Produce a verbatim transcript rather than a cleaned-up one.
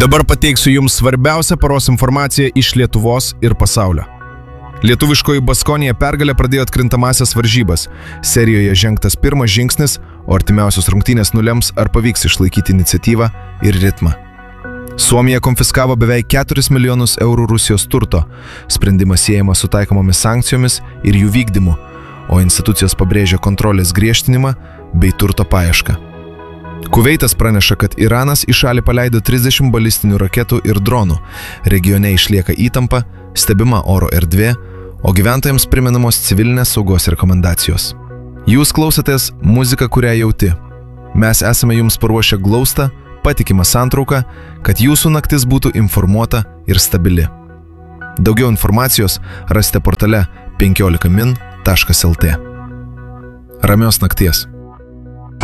Dabar pateiksiu jums svarbiausią paros informaciją iš Lietuvos ir pasaulio. Lietuviškoji Baskonija pergalė pradėjo atkrintamąsias varžybas. Serijoje žengtas pirmas žingsnis, o artimiausios rungtynės nulems, ar pavyks išlaikyti iniciatyvą ir ritmą. Suomija konfiskavo beveik keturis milijonus eurų Rusijos turto. Sprendimas siejamas su taikomomis sankcijomis ir jų vykdymu, o institucijos pabrėžia kontrolės griežtinimą bei turto paiešką. Kuveitas praneša, kad Iranas į šalį paleido trisdešimt balistinių raketų ir dronų. Regione išlieka įtampa, stebima oro erdvė, o gyventojams primenamos civilinės saugos rekomendacijos. Jūs klausotės muziką, kurią jauti. Mes esame jums paruošę glaustą, patikimą santrauką, kad jūsų naktis būtų informuota ir stabili. Daugiau informacijos rasite portale penkiolika min taškas lt. Ramios nakties.